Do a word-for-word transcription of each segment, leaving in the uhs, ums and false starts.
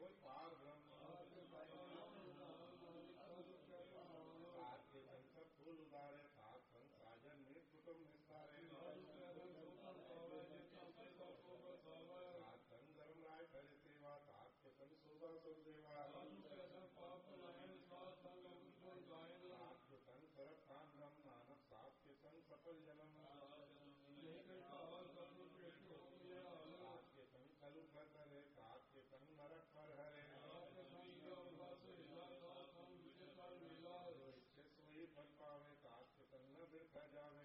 केवल पार ब्रह्म सात के संग सब फूल उदारे सात संग साजन में कुटुम्ब निस्तारे सात संग धर्म राय करे सेवा सात के संग शोभा सुरदेवा सात के संग सरप खान ब्रह्म नानक सात के संग सफल जन्म सात के संग कलु कर हरे सात के संग नरक पर हरे इच्छे सोई फल पावे सात के संग न बिरख जावे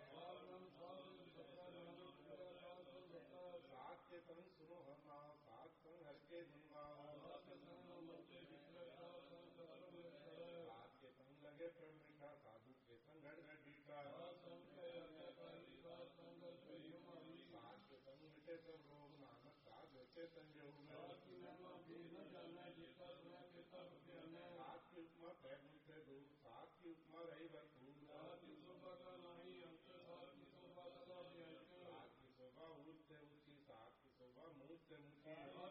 सात के संग सुनो हम नाम सात संग हर के गुनगाओ सात के संग लगे प्रण मीठा साधु के संग घट घट बीठा सात के संग मिटे सब रोग नानक सात होते संयोग सात की उपमा पैगुल से दूर सात की उपमा रही भरपूर सात की शोभा ऊंच से ऊंची सात की शोभा मूर्त से ऊंची